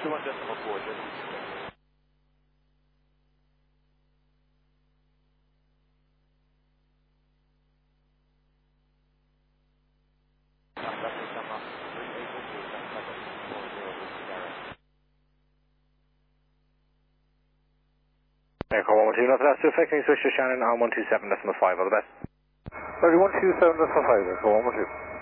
21.4, just. Aircraft 112, nothing else to affect me, switch to Shannon on 127.5, all the best. 3127.5, Aircraft 112.